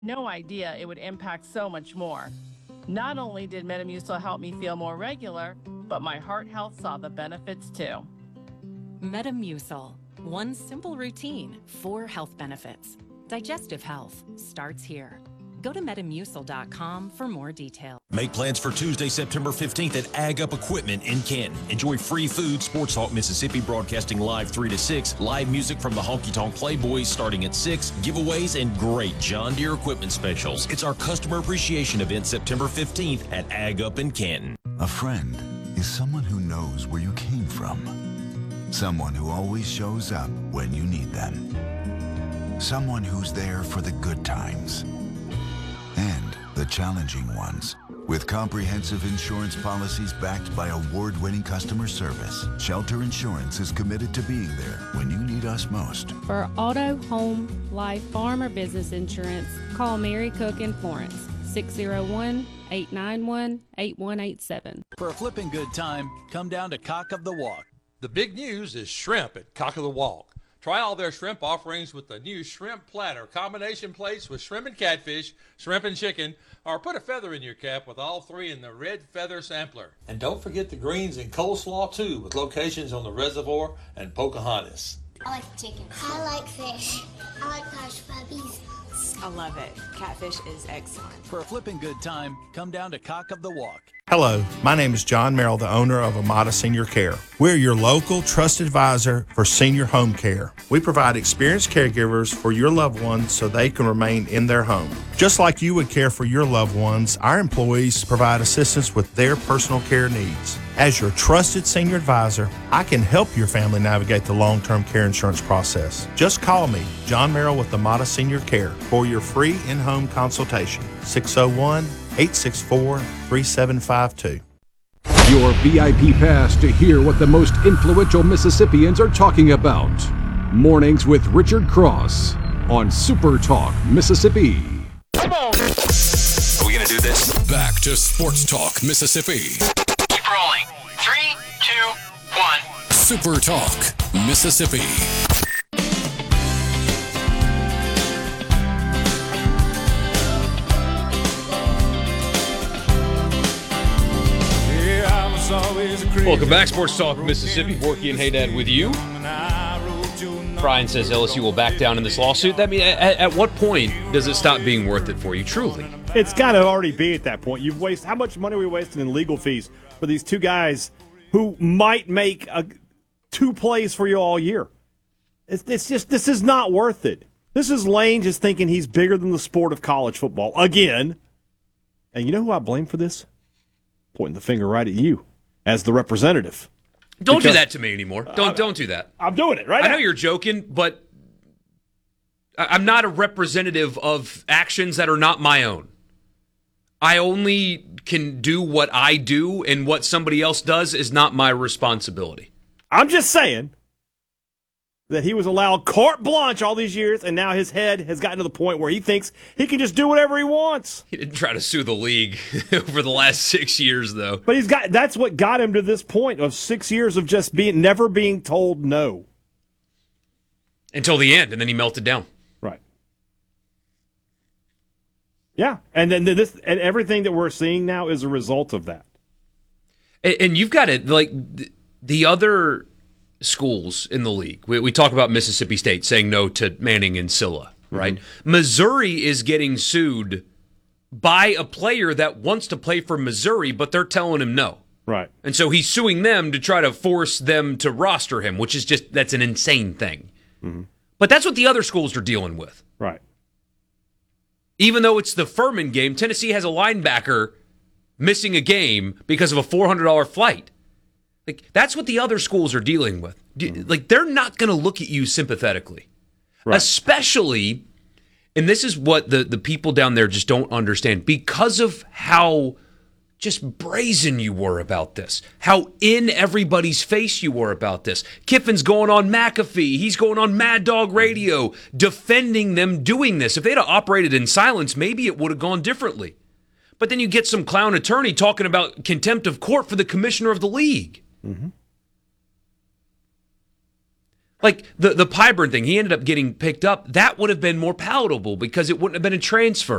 No idea it would impact so much more. Not only did Metamucil help me feel more regular, but my heart health saw the benefits too. Metamucil. One simple routine, 4 health benefits. Digestive health starts here. Go to Metamucil.com for more details. Make plans for Tuesday, September 15th at Ag Up Equipment in Canton. Enjoy free food, Sports Talk Mississippi broadcasting live 3 to 6, live music from the Honky Tonk Playboys starting at 6, giveaways, and great John Deere equipment specials. It's our customer appreciation event September 15th at Ag Up in Canton. A friend is someone who knows where you came from. Someone who always shows up when you need them. Someone who's there for the good times and the challenging ones. With comprehensive insurance policies backed by award-winning customer service, Shelter Insurance is committed to being there when you need us most. For auto, home, life, farm, or business insurance, call Mary Cook in Florence, 601-891-8187. For a flipping good time, come down to Cock of the Walk. The big news is shrimp at Cock of the Walk. Try all their shrimp offerings with the new shrimp platter, combination plates with shrimp and catfish, shrimp and chicken, or put a feather in your cap with all 3 in the red feather sampler. And don't forget the greens and coleslaw too, with locations on the Reservoir and Pocahontas. I like chicken. I like fish. I like hush puppies. I love it. Catfish is excellent. For a flipping good time, come down to Cock of the Walk. Hello, my name is John Merrill, the owner of Amada Senior Care. We're your local trusted advisor for senior home care. We provide experienced caregivers for your loved ones so they can remain in their home. Just like you would care for your loved ones, our employees provide assistance with their personal care needs. As your trusted senior advisor, I can help your family navigate the long-term care insurance process. Just call me, John Merrill with Amada Senior Care, for your free in-home consultation. 601-864-3752. Your VIP pass to hear what the most influential Mississippians are talking about. Mornings with Richard Cross on Super Talk Mississippi. Come on! Are we going to do this? Back to Sports Talk Mississippi. Keep rolling. 3, 2, 1. Super Talk Mississippi. Welcome back, Sports Talk Mississippi. Borky and Haydad with you. Brian says LSU will back down in this lawsuit. That mean, at what point does it stop being worth it for you? Truly, it's got to already be at that point. You've wasted how much money are we wasting in legal fees for these two guys who might make 2 plays for you all year? It's just this is not worth it. This is Lane just thinking he's bigger than the sport of college football again. And you know who I blame for this? Pointing the finger right at you as the representative. Don't do that to me anymore. Don't do that. I'm doing it right now. I know you're joking, but I'm not a representative of actions that are not my own. I only can do what I do, and what somebody else does is not my responsibility. I'm just saying that he was allowed carte blanche all these years, and now his head has gotten to the point where he thinks he can just do whatever he wants. He didn't try to sue the league over the last 6 years, though. But that's what got him to this point of 6 years of just never being told no. Until the end, and then he melted down. Right. Yeah, and then and everything that we're seeing now is a result of that. And you've got it, like, the other schools in the league. We talk about Mississippi State saying no to Manning and Silla, right? Mm-hmm. Missouri is getting sued by a player that wants to play for Missouri, but they're telling him no. Right. And so he's suing them to try to force them to roster him, which is that's an insane thing. Mm-hmm. But that's what the other schools are dealing with. Right. Even though it's the Furman game, Tennessee has a linebacker missing a game because of a $400 flight. Like, that's what the other schools are dealing with. Like, they're not going to look at you sympathetically. Right. Especially, and this is what the people down there just don't understand, because of how just brazen you were about this, how in everybody's face you were about this. Kiffin's going on McAfee. He's going on Mad Dog Radio, defending them doing this. If they'd have operated in silence, maybe it would have gone differently. But then you get some clown attorney talking about contempt of court for the commissioner of the league. Mm-hmm. Like the Pyburn thing, he ended up getting picked up. That would have been more palatable because it wouldn't have been a transfer.